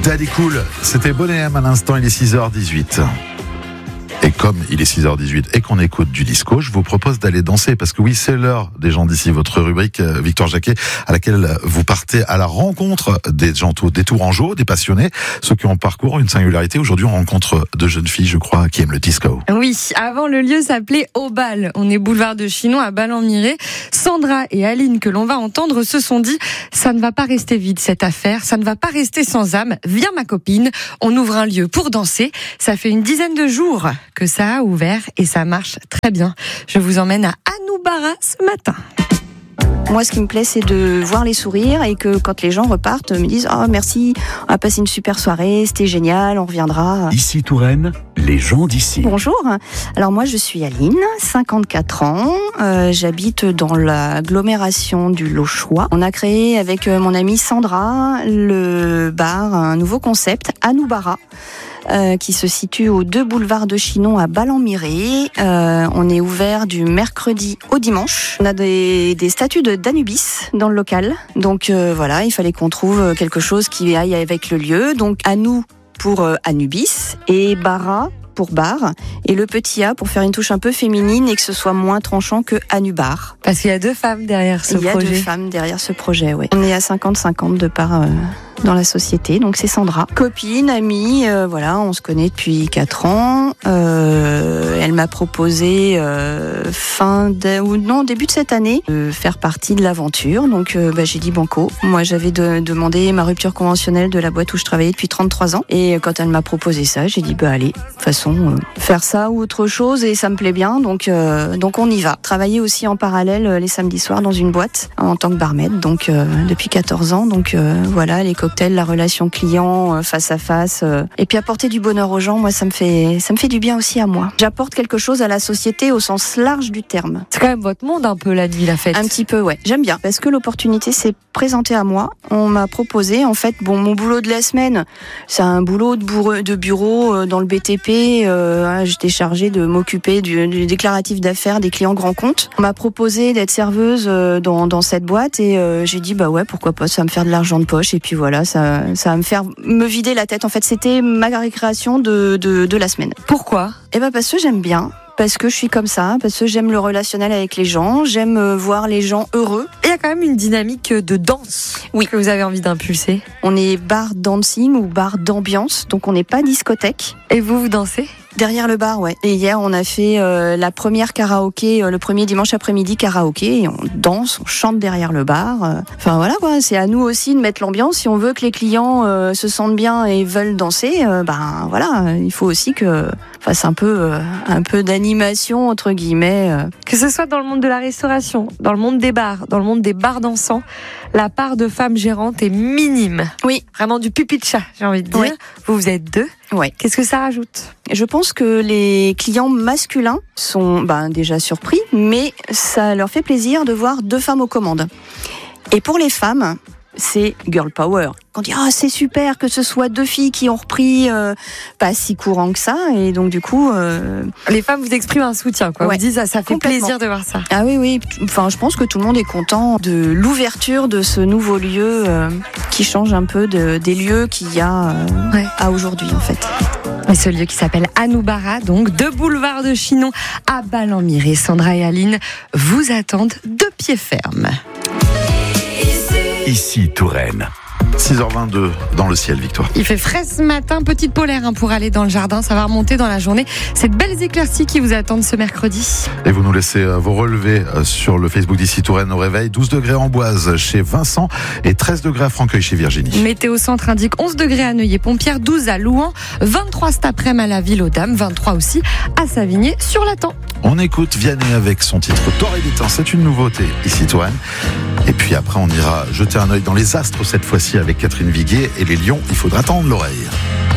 Daddy Cool, c'était Bonnet M à l'instant, il est 6h18. Et comme il est 6h18 et qu'on écoute du disco, je vous propose d'aller danser parce que oui, c'est l'heure des gens d'ici, votre rubrique Victoire Jacquet, à laquelle vous partez à la rencontre des gens, des Tourangeaux, des passionnés, ceux qui ont un parcours, une singularité. Aujourd'hui, on rencontre deux jeunes filles, je crois, qui aiment le disco. Oui, avant le lieu s'appelait Au Bal. On est boulevard de Chinon à Bal-en-Miré. Sandra et Aline, que l'on va entendre, se sont dit « Ça ne va pas rester vide cette affaire, ça ne va pas rester sans âme. Viens ma copine, on ouvre un lieu pour danser. » Ça fait une dizaine de jours que ça a ouvert et ça marche très bien. Je vous emmène à Anoubara ce matin. Moi, ce qui me plaît, c'est de voir les sourires et que quand les gens repartent, me disent « Oh, merci, on a passé une super soirée, c'était génial, on reviendra. » Ici Touraine, les gens d'ici. Bonjour, alors moi je suis Aline, 54 ans, j'habite dans l'agglomération du Lochois. On a créé avec mon amie Sandra le bar, un nouveau concept, Anoubara. Qui se situe aux 2 boulevards de Chinon à Bal-en-Miré. On est ouvert du mercredi au dimanche. On a des statues d'Anubis dans le local. Donc voilà, il fallait qu'on trouve quelque chose qui aille avec le lieu. Donc Anou pour Anubis et Bara pour bar, et le petit A pour faire une touche un peu féminine et que ce soit moins tranchant que Anubar. Parce qu'il y a 2 femmes derrière ce projet. Il y a 2 femmes derrière ce projet, oui. On est à 50-50 de part dans la société, donc c'est Sandra. Copine, amie, voilà, on se connaît depuis 4 ans. Elle m'a proposé début de cette année de faire partie de l'aventure, donc j'ai dit banco. Moi j'avais demandé ma rupture conventionnelle de la boîte où je travaillais depuis 33 ans, et quand elle m'a proposé ça, j'ai dit allez, de toute façon, faire ça ou autre chose, et ça me plaît bien, donc on y va. Travailler aussi en parallèle les samedis soirs dans une boîte en tant que barmaid, donc depuis 14 ans, donc voilà, les cocktails, la relation client face à face, et puis apporter du bonheur aux gens, moi ça me fait du bien aussi à moi. J'apporte quelque chose à la société au sens large du terme. C'est quand même votre monde un peu la nuit, la fête. Un petit peu, ouais. J'aime bien parce que l'opportunité s'est présentée à moi. On m'a proposé, en fait, mon boulot de la semaine, c'est un boulot de bureau dans le BTP. J'étais chargée de m'occuper du déclaratif d'affaires des clients grands comptes. On m'a proposé d'être serveuse dans cette boîte et j'ai dit ouais, pourquoi pas, ça va me faire de l'argent de poche et puis voilà, ça va me faire me vider la tête. En fait, c'était ma récréation de la semaine. Pourquoi ? Parce que j'aime bien. Parce que je suis comme ça, parce que j'aime le relationnel avec les gens, j'aime voir les gens heureux. Il y a quand même une dynamique de danse, oui, que vous avez envie d'impulser. On est bar dancing ou bar d'ambiance, donc on n'est pas discothèque. Et vous dansez ? Derrière le bar, ouais. Et hier, on a fait la première karaoké, le premier dimanche après-midi karaoké, et on danse, on chante derrière le bar. Enfin voilà quoi, c'est à nous aussi de mettre l'ambiance. Si on veut que les clients se sentent bien et veulent danser, voilà, il faut aussi que fasse un peu d'animation entre guillemets. Que ce soit dans le monde de la restauration, dans le monde des bars, dans le monde des bars dansants, la part de femmes gérantes est minime. Oui, vraiment du pipi de chat, j'ai envie de dire. Oui. Vous êtes 2. Ouais. Qu'est-ce que ça rajoute ? Je pense que les clients masculins sont déjà surpris, mais ça leur fait plaisir de voir 2 femmes aux commandes. Et pour les femmes, c'est girl power. On dit c'est super que ce soit 2 filles qui ont repris pas si courant que ça, et donc du coup les femmes vous expriment un soutien quoi. Ouais, vous disent ça fait plaisir de voir ça. Ah oui, enfin je pense que tout le monde est content de l'ouverture de ce nouveau lieu qui change un peu des lieux qu'il y a à aujourd'hui en fait. Et ce lieu qui s'appelle Anoubara, donc 2 boulevards de Chinon à Bal-en-Miré. Sandra et Aline vous attendent de pied ferme. Ici Touraine. 6h22 dans le ciel, Victoire. Il fait frais ce matin, petite polaire pour aller dans le jardin, ça va remonter dans la journée. C'est de belles éclaircies qui vous attendent ce mercredi. Et vous nous laissez vos relevés sur le Facebook d'Ici Touraine au réveil. 12 degrés à Amboise chez Vincent et 13 degrés à Franqueuil chez Virginie. Météo Centre indique 11 degrés à Neuilly-Pompierre, 12 à Louan, 23 cet après-midi à la Ville aux Dames, 23 aussi à Savigné sur l'Attan. On écoute Vianney avec son titre Torré d'étain, c'est une nouveauté Ici Touraine. Et puis après on ira jeter un œil dans les astres cette fois-ci avec Catherine Viguier et les lions, il faudra tendre l'oreille.